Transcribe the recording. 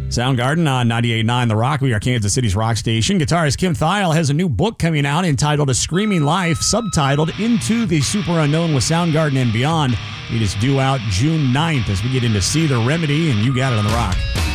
Soundgarden on 98.9 The Rock. We are Kansas City's rock station. Guitarist Kim Thayil has a new book coming out entitled A Screaming Life, subtitled Into the Super Unknown with Soundgarden and Beyond. It is due out June 9th as we get into See the Remedy, and you got it on The Rock.